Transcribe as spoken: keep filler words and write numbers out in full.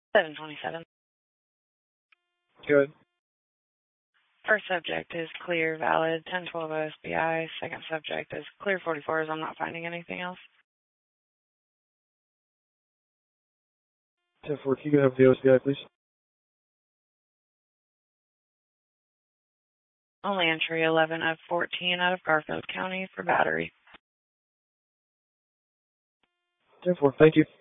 seven twenty-seven. Good. First subject is clear, valid, ten twelve O S B I. Second subject is clear, forty-fours. I'm not finding anything else. ten four, can you have the O S B I, please? Only entry eleven of fourteen out of Garfield County for battery. ten four, thank you.